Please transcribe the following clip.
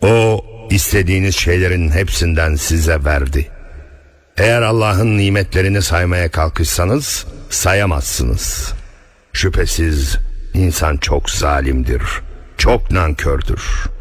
O istediğiniz şeylerin hepsinden size verdi. Eğer Allah'ın nimetlerini saymaya kalkışsanız sayamazsınız. Şüphesiz insan çok zalimdir, çok nankördür.